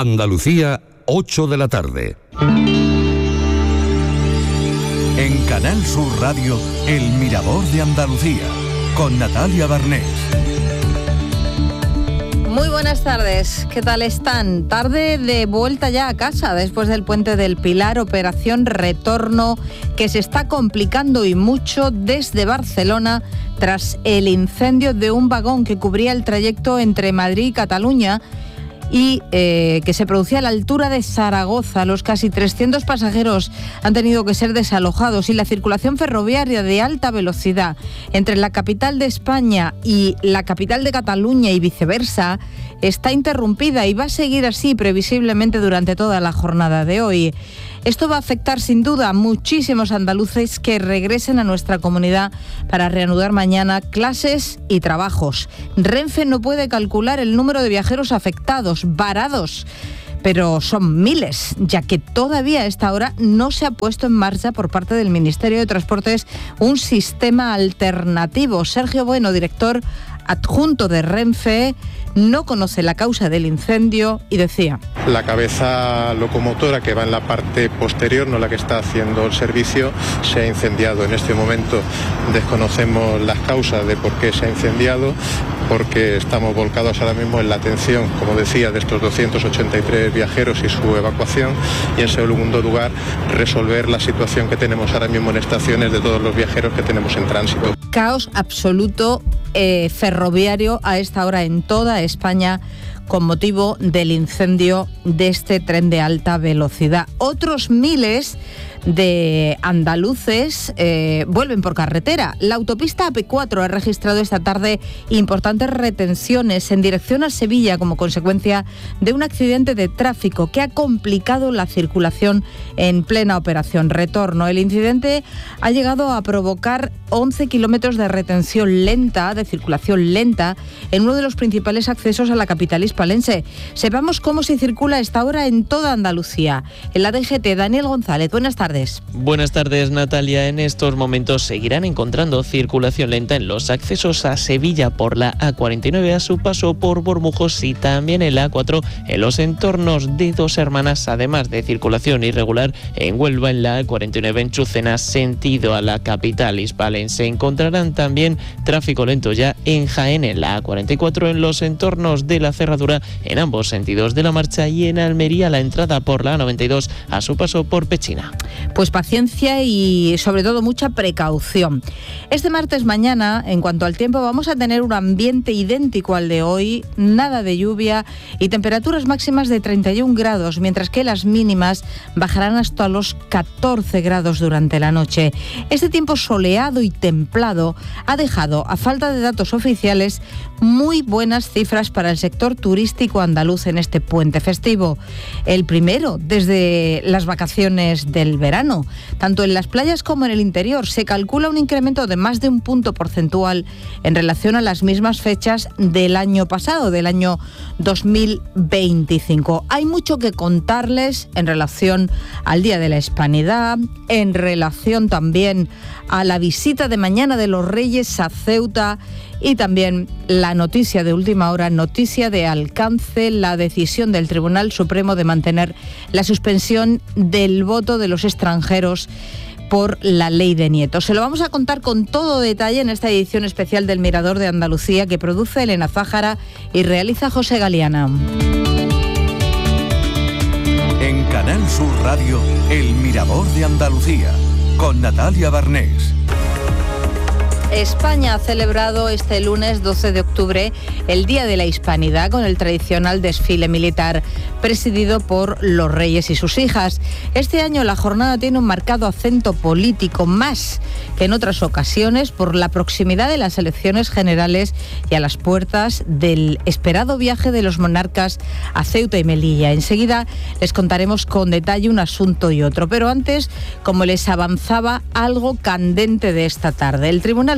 Andalucía, 8 de la tarde. En Canal Sur Radio, El Mirador de Andalucía, con Natalia Barnés. Muy buenas tardes, ¿qué tal están? Tarde de vuelta ya a casa después del Puente del Pilar, operación retorno que se está complicando y mucho desde Barcelona tras el incendio de un vagón que cubría el trayecto entre Madrid y Cataluña y que se producía a la altura de Zaragoza. Los casi 300 pasajeros han tenido que ser desalojados y la circulación ferroviaria de alta velocidad entre la capital de España y la capital de Cataluña y viceversa está interrumpida y va a seguir así previsiblemente durante toda la jornada de hoy. Esto va a afectar sin duda a muchísimos andaluces que regresen a nuestra comunidad para reanudar mañana clases y trabajos. Renfe no puede calcular el número de viajeros afectados, varados, pero son miles, ya que todavía a esta hora no se ha puesto en marcha por parte del Ministerio de Transportes un sistema alternativo. Sergio Bueno, director adjunto de Renfe, no conoce la causa del incendio y decía: la cabeza locomotora que va en la parte posterior, no la que está haciendo el servicio, se ha incendiado. En este momento desconocemos las causas de por qué se ha incendiado, porque estamos volcados ahora mismo en la atención, como decía, de estos 283 viajeros y su evacuación, y en segundo lugar resolver la situación que tenemos ahora mismo en estaciones de todos los viajeros que tenemos en tránsito. Caos absoluto ferroviario a esta hora en toda España con motivo del incendio de este tren de alta velocidad. Otros miles de andaluces vuelven por carretera. La autopista AP4 ha registrado esta tarde importantes retenciones en dirección a Sevilla como consecuencia de un accidente de tráfico que ha complicado la circulación en plena operación retorno. El incidente ha llegado a provocar 11 kilómetros de retención lenta, de circulación lenta, en uno de los principales accesos a la capital hispalense. Sepamos cómo se circula a esta hora en toda Andalucía. En la DGT, Daniel González, buenas tardes. Buenas tardes, Natalia. En estos momentos seguirán encontrando circulación lenta en los accesos a Sevilla por la A49 a su paso por Bormujos y también en la A4 en los entornos de Dos Hermanas, además de circulación irregular en Huelva en la A49 en Chucena, sentido a la capital hispalense. Encontrarán también tráfico lento ya en Jaén en la A44 en los entornos de la Cerradura en ambos sentidos de la marcha y en Almería la entrada por la A92 a su paso por Pechina. Pues paciencia y sobre todo mucha precaución. Este martes mañana, en cuanto al tiempo, vamos a tener un ambiente idéntico al de hoy, nada de lluvia y temperaturas máximas de 31 grados, mientras que las mínimas bajarán hasta los 14 grados durante la noche. Este tiempo soleado y templado ha dejado, a falta de datos oficiales, muy buenas cifras para el sector turístico andaluz en este puente festivo. El primero desde las vacaciones del verano. Tanto en las playas como en el interior se calcula un incremento de más de un punto porcentual en relación a las mismas fechas del año pasado, del año 2025. Hay mucho que contarles en relación al Día de la Hispanidad, en relación también a la visita de mañana de los Reyes a Ceuta y también la noticia de última hora, noticia de alcance, la decisión del Tribunal Supremo de mantener la suspensión del voto de los extranjeros por la ley de nietos. Se lo vamos a contar con todo detalle en esta edición especial del Mirador de Andalucía que produce Elena Zájara y realiza José Galiana. En Canal Sur Radio, El Mirador de Andalucía, con Natalia Barnés. España ha celebrado este lunes 12 de octubre el Día de la Hispanidad con el tradicional desfile militar presidido por los reyes y sus hijas. Este año la jornada tiene un marcado acento político, más que en otras ocasiones por la proximidad de las elecciones generales y a las puertas del esperado viaje de los monarcas a Ceuta y Melilla. Enseguida les contaremos con detalle un asunto y otro, pero antes, como les avanzaba, algo candente de esta tarde. El Tribunal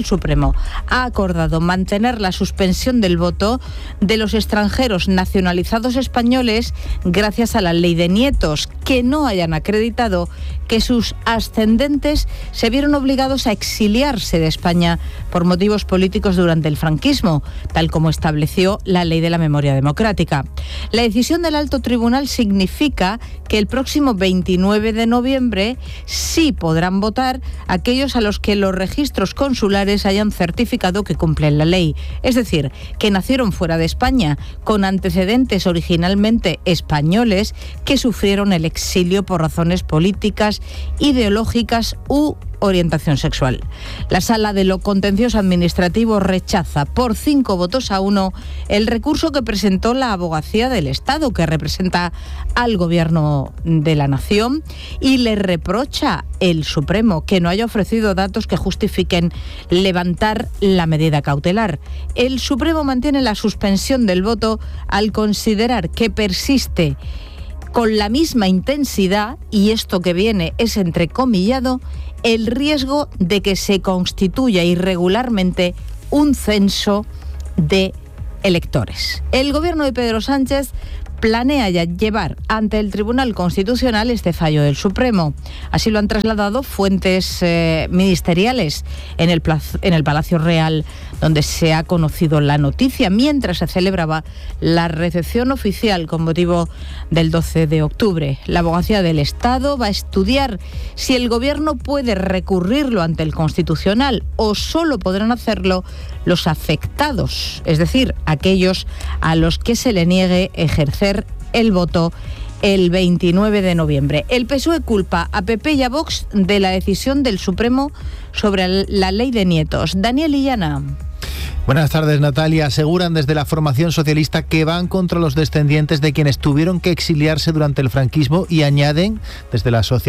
Tribunal Supremo ha acordado mantener la suspensión del voto de los extranjeros nacionalizados españoles gracias a la ley de nietos, que no hayan acreditado que sus ascendentes se vieron obligados a exiliarse de España por motivos políticos durante el franquismo, tal como estableció la Ley de la Memoria Democrática. La decisión del Alto Tribunal significa que el próximo 29 de noviembre sí podrán votar aquellos a los que los registros consulares hayan certificado que cumplen la ley, es decir, que nacieron fuera de España, con antecedentes originalmente españoles que sufrieron el exilio por razones políticas, ideológicas u orientación sexual. La Sala de lo Contencioso Administrativo rechaza por 5 votos a 1 el recurso que presentó la Abogacía del Estado, que representa al Gobierno de la Nación, y le reprocha el Supremo que no haya ofrecido datos que justifiquen levantar la medida cautelar. El Supremo mantiene la suspensión del voto al considerar que persiste con la misma intensidad, y esto que viene es entrecomillado, el riesgo de que se constituya irregularmente un censo de electores. El gobierno de Pedro Sánchez planea ya llevar ante el Tribunal Constitucional este fallo del Supremo. Así lo han trasladado fuentes ministeriales en el Palacio Real, donde se ha conocido la noticia mientras se celebraba la recepción oficial con motivo del 12 de octubre. La Abogacía del Estado va a estudiar si el Gobierno puede recurrirlo ante el Constitucional o solo podrán hacerlo los afectados, es decir, aquellos a los que se le niegue ejercer el voto el 29 de noviembre. El PSOE culpa a PP y a Vox de la decisión del Supremo sobre la ley de nietos. Daniel Illana. Buenas tardes, Natalia. Aseguran desde la formación socialista que van contra los descendientes de quienes tuvieron que exiliarse durante el franquismo y añaden desde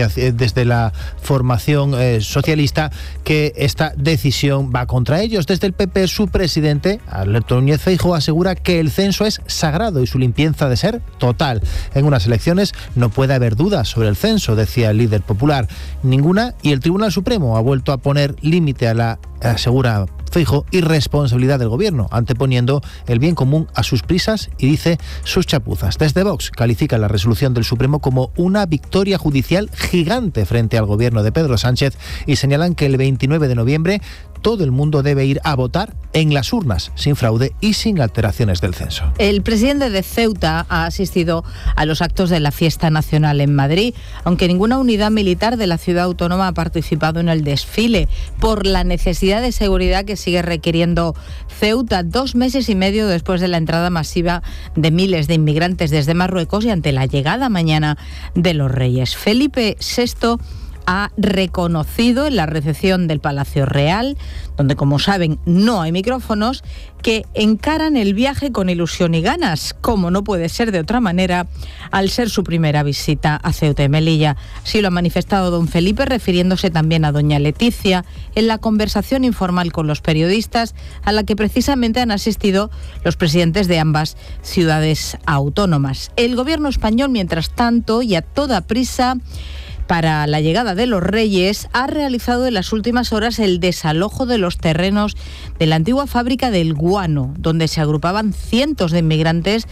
la formación socialista que esta decisión va contra ellos. Desde el PP, su presidente, Alberto Núñez Feijóo, asegura que el censo es sagrado y su limpieza ha de ser total. En unas elecciones no puede haber dudas sobre el censo, decía el líder popular. Ninguna, y el Tribunal Supremo ha vuelto a poner límite a la, asegura Feijóo, irresponsabilidad del gobierno, anteponiendo el bien común a sus prisas y dice sus chapuzas. Desde Vox califica la resolución del Supremo como una victoria judicial gigante frente al gobierno de Pedro Sánchez y señalan que el 29 de noviembre todo el mundo debe ir a votar en las urnas, sin fraude y sin alteraciones del censo. El presidente de Ceuta ha asistido a los actos de la fiesta nacional en Madrid, aunque ninguna unidad militar de la ciudad autónoma ha participado en el desfile por la necesidad de seguridad que sigue requiriendo Ceuta 2 meses y medio después de la entrada masiva de miles de inmigrantes desde Marruecos y ante la llegada mañana de los Reyes. Felipe VI ha reconocido en la recepción del Palacio Real, donde, como saben, no hay micrófonos, que encaran el viaje con ilusión y ganas, como no puede ser de otra manera, al ser su primera visita a Ceuta y Melilla. Así lo ha manifestado don Felipe, refiriéndose también a doña Leticia, en la conversación informal con los periodistas, a la que precisamente han asistido los presidentes de ambas ciudades autónomas. El gobierno español, mientras tanto, y a toda prisa, para la llegada de los Reyes, ha realizado en las últimas horas el desalojo de los terrenos de la antigua fábrica del guano, donde se agrupaban cientos de inmigrantes,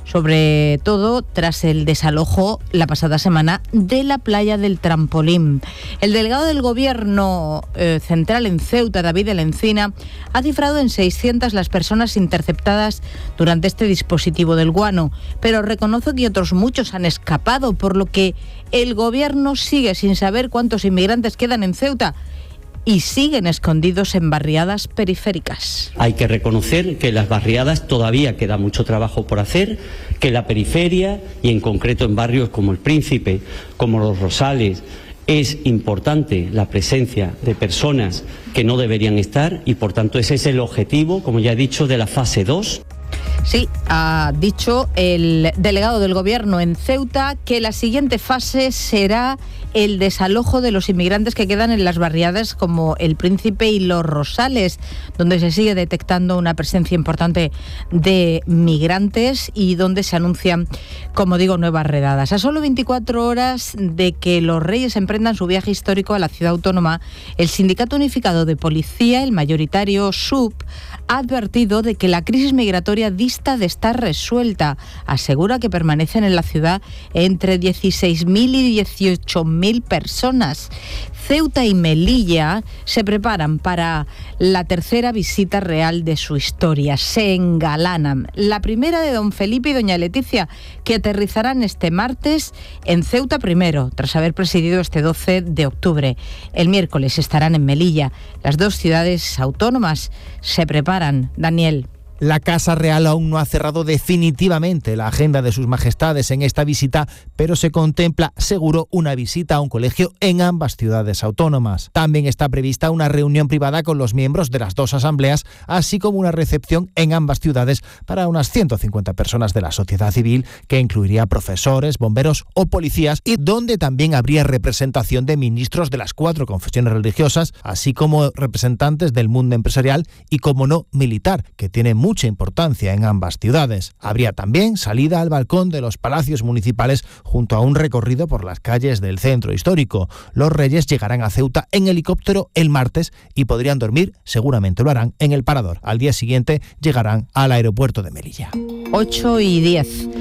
sobre todo tras el desalojo la pasada semana de la playa del Trampolín. El delegado del Gobierno central en Ceuta, David de la Encina, ha cifrado en 600 las personas interceptadas durante este dispositivo del guano, pero reconoce que otros muchos han escapado, por lo que el Gobierno sigue sin saber cuántos inmigrantes quedan en Ceuta y siguen escondidos en barriadas periféricas. Hay que reconocer que en las barriadas todavía queda mucho trabajo por hacer, que en la periferia y en concreto en barrios como El Príncipe, como Los Rosales, es importante la presencia de personas que no deberían estar y por tanto ese es el objetivo, como ya he dicho, de la fase 2. Sí, ha dicho el delegado del Gobierno en Ceuta que la siguiente fase será el desalojo de los inmigrantes que quedan en las barriadas como El Príncipe y Los Rosales, donde se sigue detectando una presencia importante de migrantes y donde se anuncian, como digo, nuevas redadas. A solo 24 horas de que los Reyes emprendan su viaje histórico a la ciudad autónoma, el Sindicato Unificado de Policía, el mayoritario SUB, ha advertido de que la crisis migratoria dista de estar resuelta. Asegura que permanecen en la ciudad entre 16.000 y 18.000 personas. Ceuta y Melilla se preparan para la tercera visita real de su historia. Se engalanan. La primera de don Felipe y doña Leticia, que aterrizarán este martes en Ceuta primero, tras haber presidido este 12 de octubre. El miércoles estarán en Melilla. Las dos ciudades autónomas se preparan. Daniel. La Casa Real aún no ha cerrado definitivamente la agenda de sus majestades en esta visita, pero se contempla seguro una visita a un colegio en ambas ciudades autónomas. También está prevista una reunión privada con los miembros de las dos asambleas, así como una recepción en ambas ciudades para unas 150 personas de la sociedad civil, que incluiría profesores, bomberos o policías, y donde también habría representación de ministros de las 4 confesiones religiosas, así como representantes del mundo empresarial y, como no, militar, que tiene mucha importancia en ambas ciudades. Habría también salida al balcón de los palacios municipales junto a un recorrido por las calles del centro histórico. Los Reyes llegarán a Ceuta en helicóptero el martes y podrían dormir, seguramente lo harán, en el Parador. Al día siguiente llegarán al aeropuerto de Melilla. 8:10.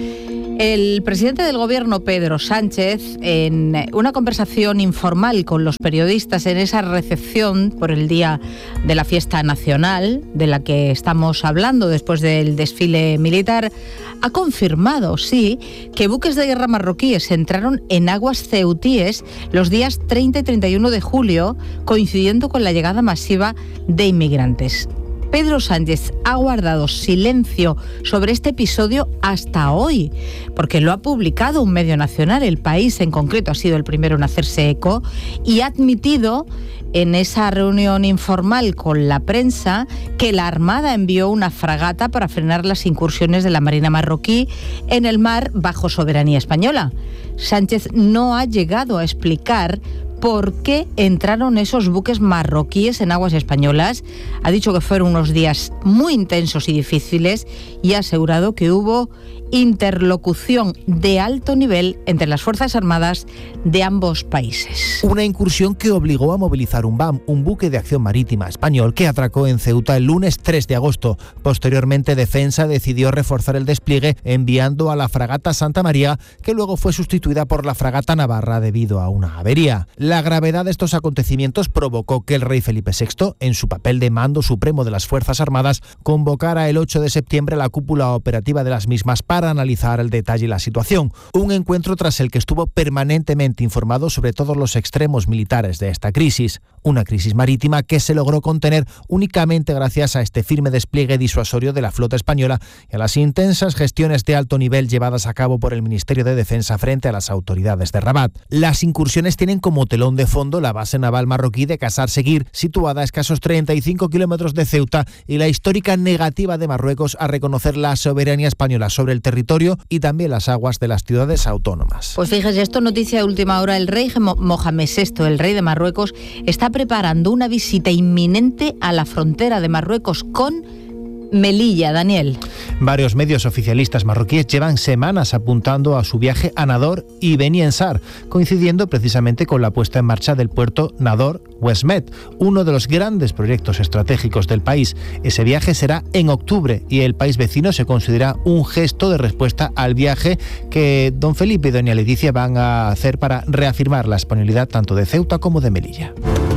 El presidente del Gobierno, Pedro Sánchez, en una conversación informal con los periodistas en esa recepción por el Día de la Fiesta Nacional, de la que estamos hablando después del desfile militar, ha confirmado, sí, que buques de guerra marroquíes entraron en aguas ceutíes los días 30 y 31 de julio, coincidiendo con la llegada masiva de inmigrantes. Pedro Sánchez ha guardado silencio sobre este episodio hasta hoy, porque lo ha publicado un medio nacional, El País en concreto ha sido el primero en hacerse eco, y ha admitido en esa reunión informal con la prensa que la Armada envió una fragata para frenar las incursiones de la Marina marroquí en el mar bajo soberanía española. Sánchez no ha llegado a explicar por qué entraron esos buques marroquíes en aguas españolas. Ha dicho que fueron unos días muy intensos y difíciles y ha asegurado que hubo interlocución de alto nivel entre las Fuerzas Armadas de ambos países. Una incursión que obligó a movilizar un BAM, un buque de acción marítima español que atracó en Ceuta el lunes 3 de agosto. Posteriormente, Defensa decidió reforzar el despliegue enviando a la fragata Santa María, que luego fue sustituida por la fragata Navarra debido a una avería. La gravedad de estos acontecimientos provocó que el rey Felipe VI, en su papel de mando supremo de las Fuerzas Armadas, convocara el 8 de septiembre la cúpula operativa de las mismas para analizar el detalle y la situación. Un encuentro tras el que estuvo permanentemente informado sobre todos los extremos militares de esta crisis. Una crisis marítima que se logró contener únicamente gracias a este firme despliegue disuasorio de la flota española y a las intensas gestiones de alto nivel llevadas a cabo por el Ministerio de Defensa frente a las autoridades de Rabat. Las incursiones tienen como telón de fondo la base naval marroquí de Qasar Seguir, situada a escasos 35 kilómetros de Ceuta, y la histórica negativa de Marruecos a reconocer la soberanía española sobre el territorio y también las aguas de las ciudades autónomas. Pues fíjese, esto noticia de última hora. El rey Mohamed VI, el rey de Marruecos, está preparando una visita inminente a la frontera de Marruecos con Melilla. Daniel. Varios medios oficialistas marroquíes llevan semanas apuntando a su viaje a Nador y Beni Ensar, coincidiendo precisamente con la puesta en marcha del puerto Nador-Westmed, uno de los grandes proyectos estratégicos del país. Ese viaje será en octubre y el país vecino se considera un gesto de respuesta al viaje que don Felipe y doña Leticia van a hacer para reafirmar la disponibilidad tanto de Ceuta como de Melilla.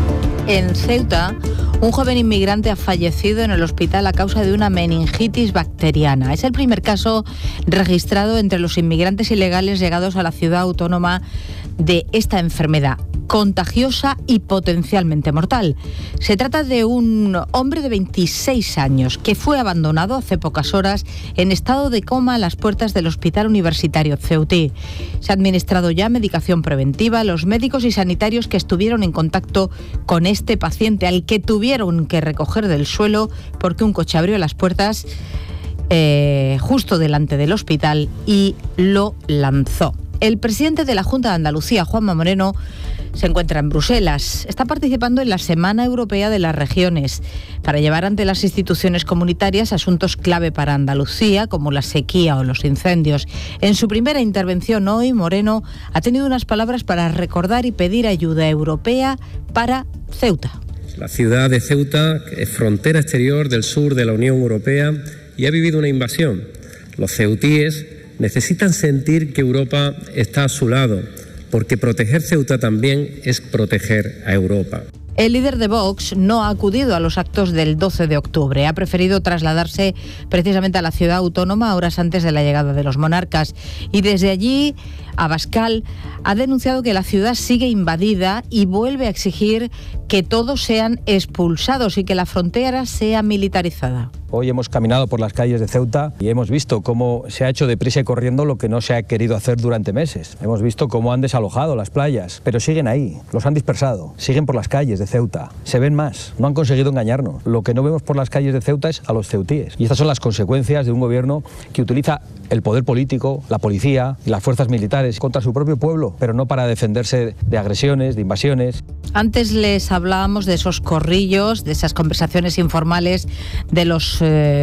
En Ceuta, un joven inmigrante ha fallecido en el hospital a causa de una meningitis bacteriana. Es el primer caso registrado entre los inmigrantes ilegales llegados a la ciudad autónoma de esta enfermedad contagiosa y potencialmente mortal. Se trata de un hombre de 26 años que fue abandonado hace pocas horas en estado de coma a las puertas del Hospital Universitario Ceutí. Se ha administrado ya medicación preventiva a los médicos y sanitarios que estuvieron en contacto con este paciente, al que tuvieron que recoger del suelo porque un coche abrió las puertas justo delante del hospital y lo lanzó. El presidente de la Junta de Andalucía, Juanma Moreno, se encuentra en Bruselas. Está participando en la Semana Europea de las Regiones para llevar ante las instituciones comunitarias asuntos clave para Andalucía, como la sequía o los incendios. En su primera intervención hoy, Moreno ha tenido unas palabras para recordar y pedir ayuda europea para Ceuta. La ciudad de Ceuta es frontera exterior del sur de la Unión Europea y ha vivido una invasión. Los ceutíes necesitan sentir que Europa está a su lado, porque proteger Ceuta también es proteger a Europa. El líder de Vox no ha acudido a los actos del 12 de octubre. Ha preferido trasladarse precisamente a la ciudad autónoma horas antes de la llegada de los monarcas. Y desde allí, Abascal ha denunciado que la ciudad sigue invadida y vuelve a exigir que todos sean expulsados y que la frontera sea militarizada. Hoy hemos caminado por las calles de Ceuta y hemos visto cómo se ha hecho deprisa y corriendo lo que no se ha querido hacer durante meses. Hemos visto cómo han desalojado las playas, pero siguen ahí, los han dispersado, siguen por las calles de Ceuta. Se ven más, no han conseguido engañarnos. Lo que no vemos por las calles de Ceuta es a los ceutíes. Y estas son las consecuencias de un gobierno que utiliza el poder político, la policía y las fuerzas militares contra su propio pueblo, pero no para defenderse de agresiones, de invasiones. Antes les hablábamos de esos corrillos, de esas conversaciones informales de los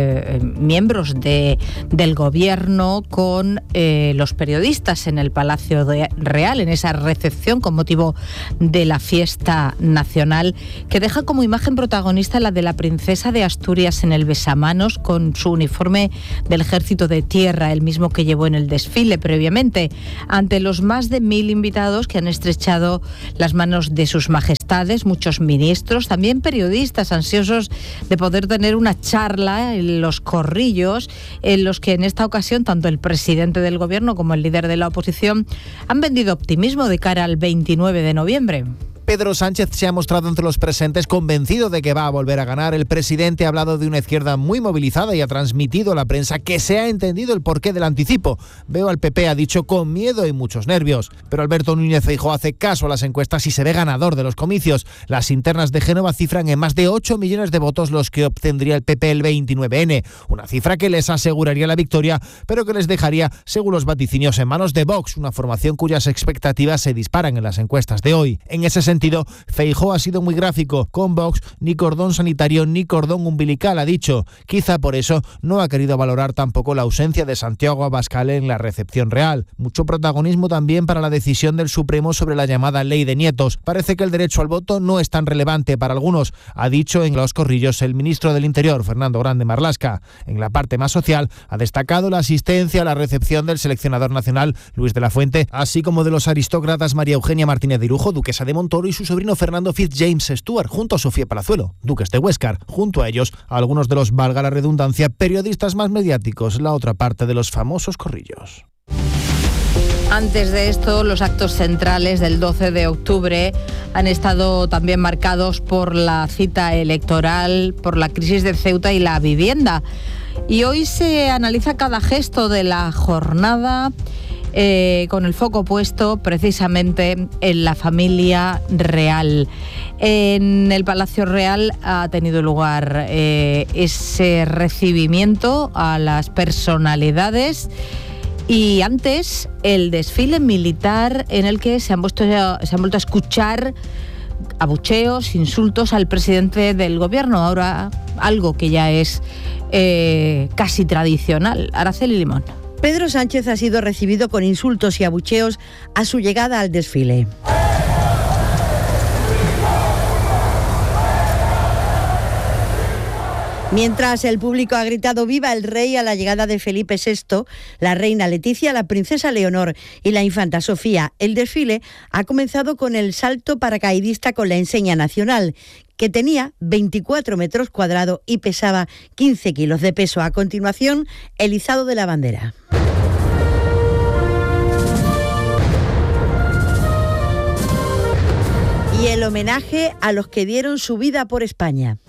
miembros del gobierno con los periodistas en el Palacio Real, en esa recepción con motivo de la fiesta nacional, que deja como imagen protagonista la de la princesa de Asturias en el besamanos con su uniforme del Ejército de Tierra, el mismo que llevó en el desfile previamente, ante los más de 1000 invitados que han estrechado las manos de sus majestades, muchos ministros, también periodistas ansiosos de poder tener una charla en los corrillos, en los que en esta ocasión tanto el presidente del gobierno como el líder de la oposición han vendido optimismo de cara al 29 de noviembre. Pedro Sánchez se ha mostrado entre los presentes convencido de que va a volver a ganar. El presidente ha hablado de una izquierda muy movilizada y ha transmitido a la prensa que se ha entendido el porqué del anticipo. Veo al PP, ha dicho, con miedo y muchos nervios. Pero Alberto Núñez Feijóo hace caso a las encuestas y se ve ganador de los comicios. Las internas de Génova cifran en más de 8 millones de votos los que obtendría el PP el 29N. Una cifra que les aseguraría la victoria, pero que les dejaría, según los vaticinios, en manos de Vox, una formación cuyas expectativas se disparan en las encuestas de hoy. En ese sentido, Feijóo ha sido muy gráfico. Con Vox, ni cordón sanitario ni cordón umbilical, ha dicho. Quizá por eso no ha querido valorar tampoco la ausencia de Santiago Abascal en la recepción real. Mucho protagonismo también para la decisión del Supremo sobre la llamada ley de nietos. Parece que el derecho al voto no es tan relevante para algunos, ha dicho en Los Corrillos el ministro del Interior, Fernando Grande Marlaska. En la parte más social, ha destacado la asistencia a la recepción del seleccionador nacional, Luis de la Fuente, así como de los aristócratas María Eugenia Martínez de Irujo, duquesa de Montoro, y su sobrino Fernando Fitzjames Stuart, junto a Sofía Palazuelo, duques de Huéscar. Junto a ellos, algunos de los, valga la redundancia, periodistas más mediáticos, la otra parte de los famosos corrillos. Antes de esto, los actos centrales del 12 de octubre han estado también marcados por la cita electoral, por la crisis de Ceuta y la vivienda. Y hoy se analiza cada gesto de la jornada, con el foco puesto precisamente en la familia real. En el Palacio Real ha tenido lugar ese recibimiento a las personalidades y antes el desfile militar en el que se han vuelto a escuchar abucheos, insultos al presidente del gobierno, ahora algo que ya es casi tradicional. Araceli Limón. Pedro Sánchez ha sido recibido con insultos y abucheos a su llegada al desfile. Mientras el público ha gritado «Viva el rey» a la llegada de Felipe VI, la reina Leticia, la princesa Leonor y la infanta Sofía, el desfile ha comenzado con el salto paracaidista con la enseña nacional, que tenía 24 metros cuadrados y pesaba 15 kilos de peso. A continuación, el izado de la bandera. Y el homenaje a los que dieron su vida por España.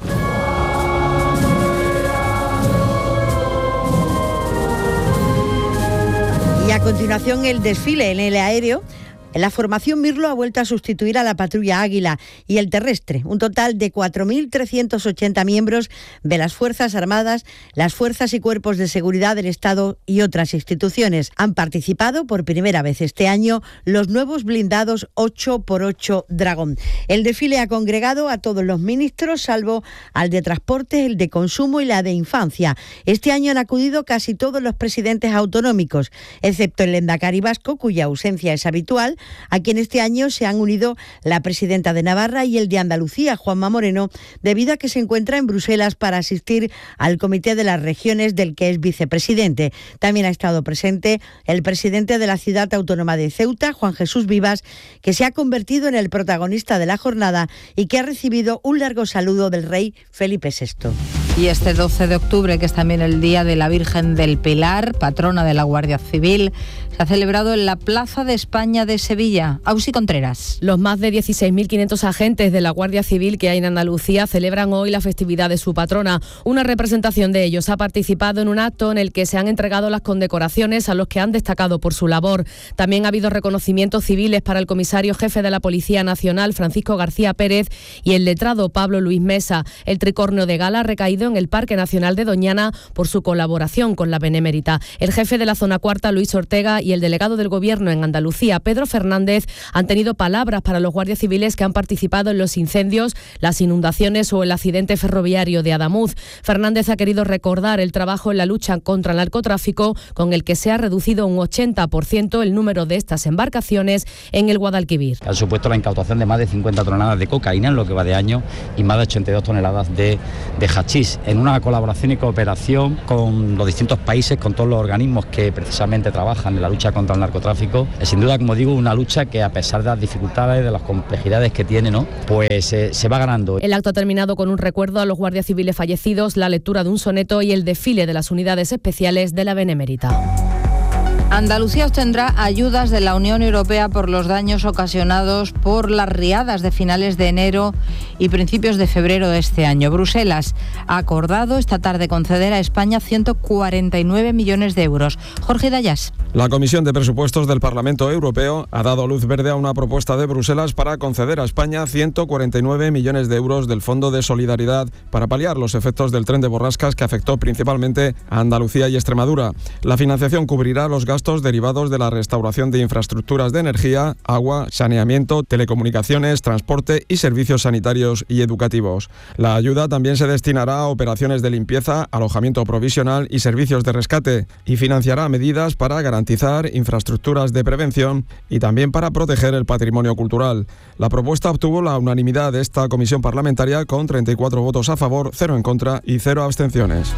Y a continuación el desfile en el aéreo En la formación Mirlo ha vuelto a sustituir a la patrulla Águila y el terrestre, un total de 4.380 miembros de las Fuerzas Armadas, las fuerzas y cuerpos de seguridad del Estado y otras instituciones. Han participado por primera vez este año los nuevos blindados 8x8 Dragón. El desfile ha congregado a todos los ministros, salvo al de Transportes, el de Consumo y la de Infancia. Este año han acudido casi todos los presidentes autonómicos, excepto el lehendakari vasco, cuya ausencia es habitual, a quien este año se han unido la presidenta de Navarra y el de Andalucía, Juanma Moreno, debido a que se encuentra en Bruselas para asistir al Comité de las Regiones del que es vicepresidente. También ha estado presente el presidente de la Ciudad Autónoma de Ceuta, Juan Jesús Vivas, que se ha convertido en el protagonista de la jornada y que ha recibido un largo saludo del rey Felipe VI. Y este 12 de octubre, que es también el Día de la Virgen del Pilar, patrona de la Guardia Civil, se ha celebrado en la Plaza de España de Sevilla. Ausi Contreras. Los más de 16.500 agentes de la Guardia Civil que hay en Andalucía celebran hoy la festividad de su patrona. Una representación de ellos ha participado en un acto en el que se han entregado las condecoraciones a los que han destacado por su labor. También ha habido reconocimientos civiles para el comisario jefe de la Policía Nacional, Francisco García Pérez, y el letrado Pablo Luis Mesa. El tricornio de gala ha recaído en el Parque Nacional de Doñana por su colaboración con la Benemérita. El jefe de la Zona Cuarta, Luis Ortega, y el delegado del Gobierno en Andalucía, Pedro Fernández, han tenido palabras para los guardias civiles que han participado en los incendios, las inundaciones o el accidente ferroviario de Adamuz. Fernández ha querido recordar el trabajo en la lucha contra el narcotráfico, con el que se ha reducido un 80% el número de estas embarcaciones en el Guadalquivir. Han supuesto la incautación de más de 50 toneladas de cocaína en lo que va de año y más de 82 toneladas de hachís, en una colaboración y cooperación con los distintos países, con todos los organismos que precisamente trabajan en la lucha contra el narcotráfico. Es sin duda, como digo, una lucha que, a pesar de las dificultades, de las complejidades que tiene, pues se va ganando. El acto ha terminado con un recuerdo a los guardias civiles fallecidos, la lectura de un soneto y el desfile de las unidades especiales de la Benemérita. Andalucía obtendrá ayudas de la Unión Europea por los daños ocasionados por las riadas de finales de enero y principios de febrero de este año. Bruselas ha acordado esta tarde conceder a España 149 millones de euros. Jorge Dayas. La Comisión de Presupuestos del Parlamento Europeo ha dado luz verde a una propuesta de Bruselas para conceder a España 149 millones de euros del Fondo de Solidaridad para paliar los efectos del tren de borrascas que afectó principalmente a Andalucía y Extremadura. La financiación cubrirá los gastos derivados de la restauración de infraestructuras de energía, agua, saneamiento, telecomunicaciones, transporte y servicios sanitarios y educativos. La ayuda también se destinará a operaciones de limpieza, alojamiento provisional y servicios de rescate, y financiará medidas para garantizar infraestructuras de prevención y también para proteger el patrimonio cultural. La propuesta obtuvo la unanimidad de esta comisión parlamentaria con 34 votos a favor, 0 en contra y 0 abstenciones.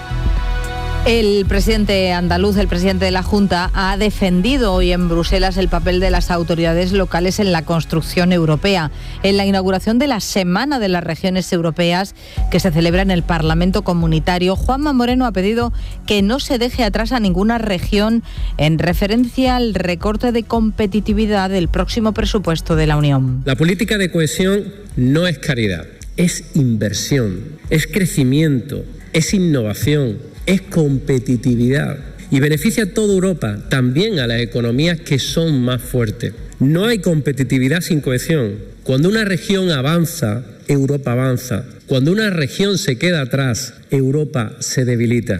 El presidente andaluz, el presidente de la Junta, ha defendido hoy en Bruselas el papel de las autoridades locales en la construcción europea. En la inauguración de la Semana de las Regiones Europeas, que se celebra en el Parlamento Comunitario, Juanma Moreno ha pedido que no se deje atrás a ninguna región en referencia al recorte de competitividad del próximo presupuesto de la Unión. La política de cohesión no es caridad, es inversión, es crecimiento, es innovación, es competitividad y beneficia a toda Europa, también a las economías que son más fuertes. No hay competitividad sin cohesión. Cuando una región avanza, Europa avanza. Cuando una región se queda atrás, Europa se debilita.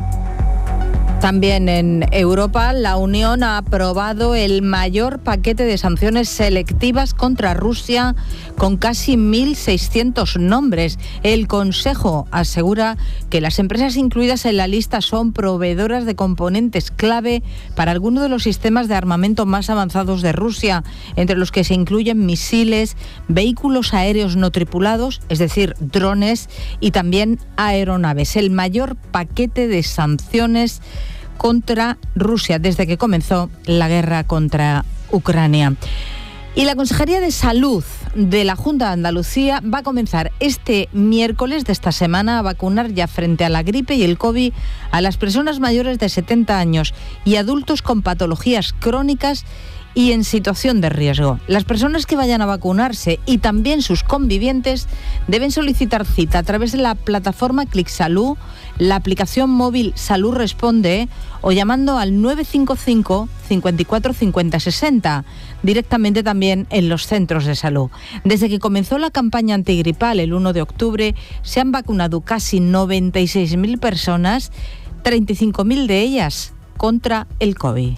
También en Europa, la Unión ha aprobado el mayor paquete de sanciones selectivas contra Rusia, con casi 1.600 nombres. El Consejo asegura que las empresas incluidas en la lista son proveedoras de componentes clave para algunos de los sistemas de armamento más avanzados de Rusia, entre los que se incluyen misiles, vehículos aéreos no tripulados, es decir, drones, y también aeronaves. El mayor paquete de sanciones contra Rusia desde que comenzó la guerra contra Ucrania. Y la Consejería de Salud de la Junta de Andalucía va a comenzar este miércoles de esta semana a vacunar ya frente a la gripe y el COVID a las personas mayores de 70 años y adultos con patologías crónicas y en situación de riesgo. Las personas que vayan a vacunarse y también sus convivientes deben solicitar cita a través de la plataforma ClickSalud, la aplicación móvil Salud Responde o llamando al 955 54 50 60, directamente también en los centros de salud. Desde que comenzó la campaña antigripal el 1 de octubre, se han vacunado casi 96.000 personas, 35.000 de ellas contra el COVID.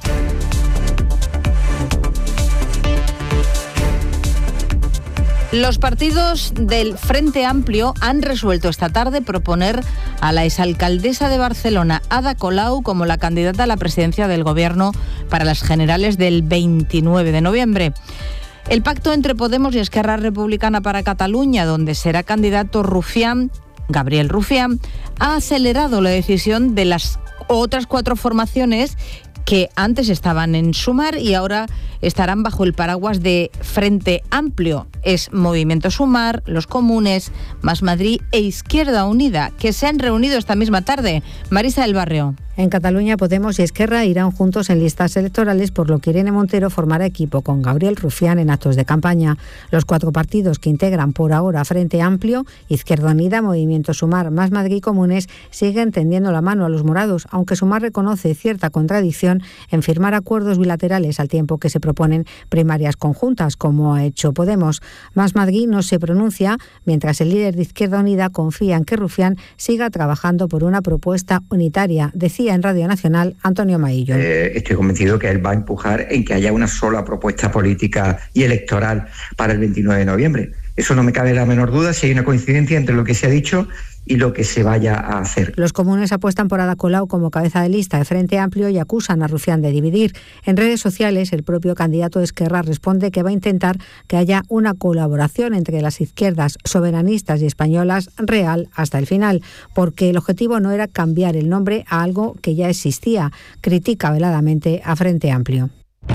Los partidos del Frente Amplio han resuelto esta tarde proponer a la exalcaldesa de Barcelona, Ada Colau, como la candidata a la presidencia del Gobierno para las generales del 29 de noviembre. El pacto entre Podemos y Esquerra Republicana para Cataluña, donde será candidato Gabriel Rufián, ha acelerado la decisión de las otras 4 formaciones que antes estaban en Sumar y ahora estarán bajo el paraguas de Frente Amplio. Es Movimiento Sumar, Los Comunes, Más Madrid e Izquierda Unida, que se han reunido esta misma tarde. Marisa del Barrio. En Cataluña, Podemos y Esquerra irán juntos en listas electorales, por lo que Irene Montero formará equipo con Gabriel Rufián en actos de campaña. Los 4 partidos que integran por ahora Frente Amplio, Izquierda Unida, Movimiento Sumar, Más Madrid y Comunes siguen tendiendo la mano a los morados, aunque Sumar reconoce cierta contradicción en firmar acuerdos bilaterales al tiempo que se proponen primarias conjuntas, como ha hecho Podemos. Más Madrid no se pronuncia, mientras el líder de Izquierda Unida confía en que Rufián siga trabajando por una propuesta unitaria. Decía en Radio Nacional Antonio Maillo. Estoy convencido que él va a empujar en que haya una sola propuesta política y electoral para el 29 de noviembre. Eso no me cabe la menor duda, si hay una coincidencia entre lo que se ha dicho y lo que se vaya a hacer. Los comunes apuestan por Ada Colau como cabeza de lista de Frente Amplio y acusan a Rufián de dividir. En redes sociales, el propio candidato de Esquerra responde que va a intentar que haya una colaboración entre las izquierdas soberanistas y españolas real hasta el final, porque el objetivo no era cambiar el nombre a algo que ya existía. Critica veladamente a Frente Amplio.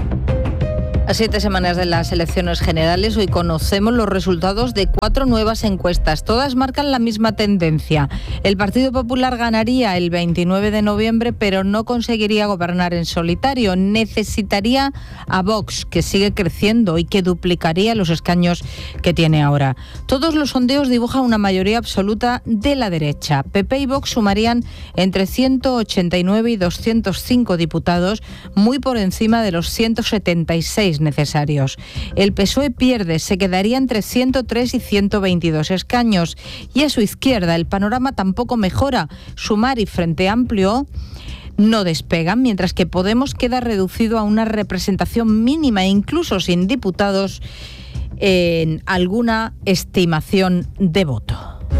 A 7 semanas de las elecciones generales, hoy conocemos los resultados de 4 nuevas encuestas. Todas marcan la misma tendencia. El Partido Popular ganaría el 29 de noviembre, pero no conseguiría gobernar en solitario. Necesitaría a Vox, que sigue creciendo y que duplicaría los escaños que tiene ahora. Todos los sondeos dibujan una mayoría absoluta de la derecha. PP y Vox sumarían entre 189 y 205 diputados, muy por encima de los 176 necesarios. El PSOE pierde, se quedaría entre 103 y 122 escaños. Y a su izquierda el panorama tampoco mejora. Sumar y Frente Amplio no despegan, mientras que Podemos queda reducido a una representación mínima, incluso sin diputados, en alguna estimación de voto.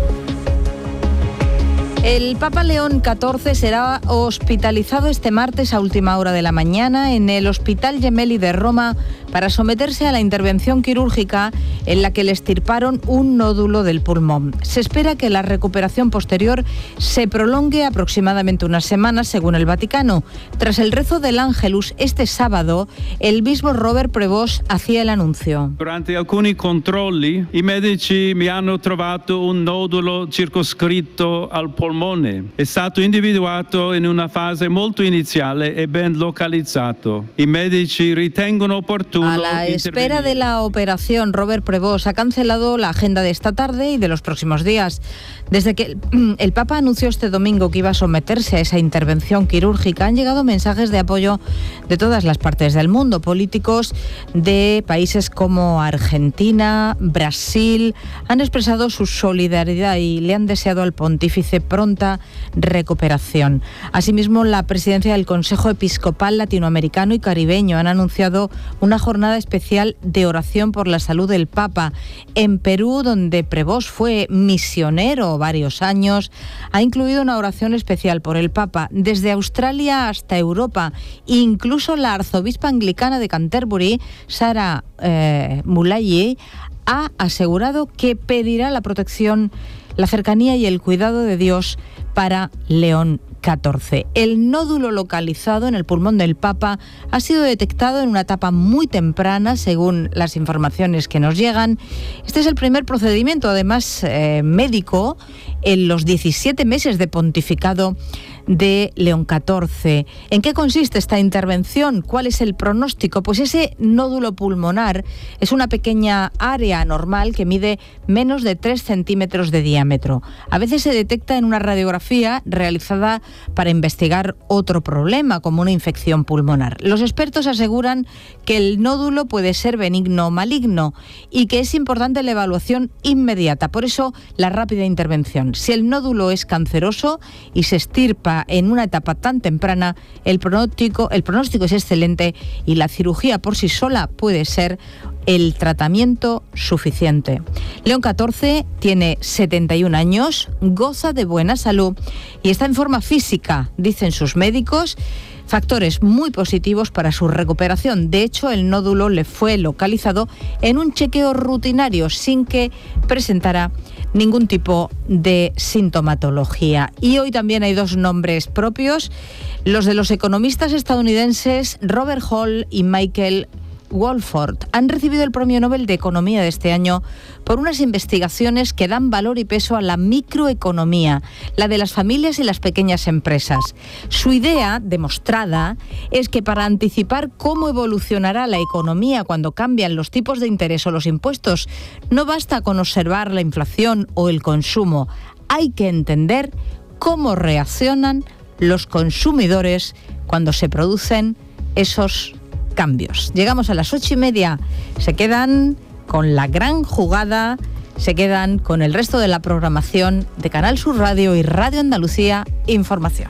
El Papa León XIV será hospitalizado este martes a última hora de la mañana en el Hospital Gemelli de Roma para someterse a la intervención quirúrgica en la que le extirparon un nódulo del pulmón. Se espera que la recuperación posterior se prolongue aproximadamente unas semanas, según el Vaticano. Tras el rezo del Ángelus este sábado, el obispo Robert Prevost hacía el anuncio. Durante alcuni controlli, i medici mi hanno trovato un nodulo circoscritto al polmone. È stato individuato in una fase molto iniziale e ben localizzato. I medici ritengono opportuno. A la espera de la operación, Robert Prevost ha cancelado la agenda de esta tarde y de los próximos días. Desde que el Papa anunció este domingo que iba a someterse a esa intervención quirúrgica, han llegado mensajes de apoyo de todas las partes del mundo. Políticos de países como Argentina, Brasil, han expresado su solidaridad y le han deseado al pontífice pronta recuperación. Asimismo, la presidencia del Consejo Episcopal Latinoamericano y Caribeño han anunciado una jornada especial de oración por la salud del Papa. En Perú, donde Prevost fue misionero varios años, ha incluido una oración especial por el Papa. Desde Australia hasta Europa, incluso la arzobispa anglicana de Canterbury, Sarah Mulaye, ha asegurado que pedirá la protección, la cercanía y el cuidado de Dios para León XIV. El nódulo localizado en el pulmón del Papa ha sido detectado en una etapa muy temprana, según las informaciones que nos llegan. Este es el primer procedimiento, además médico, en los 17 meses de pontificado de León 14. ¿En qué consiste esta intervención? ¿Cuál es el pronóstico? Pues ese nódulo pulmonar es una pequeña área anormal que mide menos de 3 centímetros de diámetro. A veces se detecta en una radiografía realizada para investigar otro problema, como una infección pulmonar. Los expertos aseguran que el nódulo puede ser benigno o maligno y que es importante la evaluación inmediata. Por eso, la rápida intervención. Si el nódulo es canceroso y se extirpa en una etapa tan temprana, el pronóstico es excelente y la cirugía por sí sola puede ser el tratamiento suficiente. León 14 tiene 71 años, goza de buena salud y está en forma física, dicen sus médicos. Factores muy positivos para su recuperación. De hecho, el nódulo le fue localizado en un chequeo rutinario sin que presentara ningún tipo de sintomatología. Y hoy también hay 2 nombres propios, los de los economistas estadounidenses Robert Hall y Michael Wolford. Han recibido el Premio Nobel de Economía de este año por unas investigaciones que dan valor y peso a la microeconomía, la de las familias y las pequeñas empresas. Su idea, demostrada, es que para anticipar cómo evolucionará la economía cuando cambian los tipos de interés o los impuestos, no basta con observar la inflación o el consumo. Hay que entender cómo reaccionan los consumidores cuando se producen esos cambios. Llegamos a las 8:30. Se quedan con la gran jugada, se quedan con el resto de la programación de Canal Sur Radio y Radio Andalucía Información.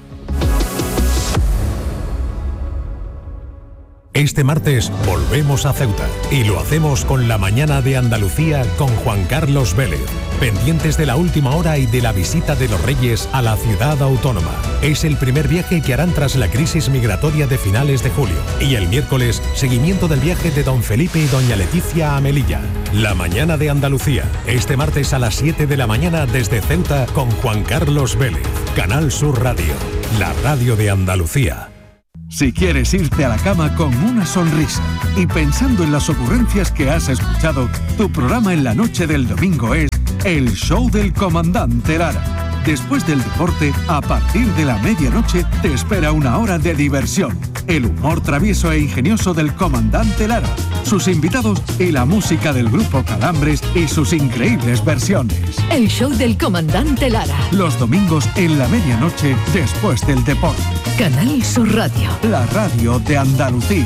Este martes volvemos a Ceuta y lo hacemos con la mañana de Andalucía con Juan Carlos Vélez. Pendientes de la última hora y de la visita de los Reyes a la ciudad autónoma. Es el primer viaje que harán tras la crisis migratoria de finales de julio. Y el miércoles, seguimiento del viaje de don Felipe y doña Leticia a Melilla. La mañana de Andalucía. Este martes a las 7 de la mañana desde Ceuta con Juan Carlos Vélez. Canal Sur Radio, la radio de Andalucía. Si quieres irte a la cama con una sonrisa y pensando en las ocurrencias que has escuchado, tu programa en la noche del domingo es El Show del Comandante Lara. Después del deporte, a partir de la medianoche, te espera una hora de diversión. El humor travieso e ingenioso del Comandante Lara, sus invitados y la música del grupo Calambres y sus increíbles versiones. El Show del Comandante Lara. Los domingos en la medianoche, después del deporte. Canal Sur Radio. La radio de Andalucía.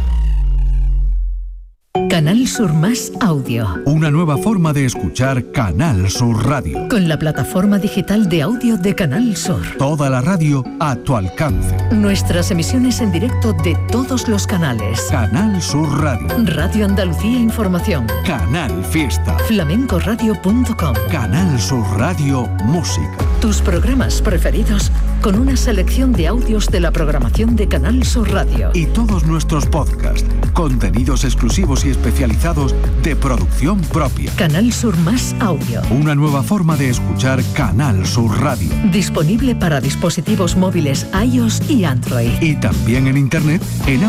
Canal Sur Más Audio. Una nueva forma de escuchar Canal Sur Radio. Con la plataforma digital de audio de Canal Sur. Toda la radio a tu alcance. Nuestras emisiones en directo de todos los canales. Canal Sur Radio. Radio Andalucía Información. Canal Fiesta. Flamencoradio.com. Canal Sur Radio Música. Tus programas preferidos con una selección de audios de la programación de Canal Sur Radio. Y todos nuestros podcasts, contenidos exclusivos y especializados de producción propia. Canal Sur Más Audio. Una nueva forma de escuchar Canal Sur Radio. Disponible para dispositivos móviles iOS y Android. Y también en internet en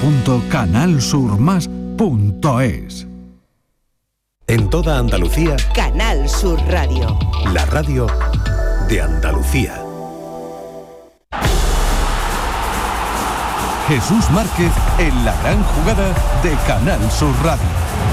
audio.canalsurmas.es. En toda Andalucía, Canal Sur Radio. La radio de Andalucía. Jesús Márquez en la gran jugada de Canal Sur Radio.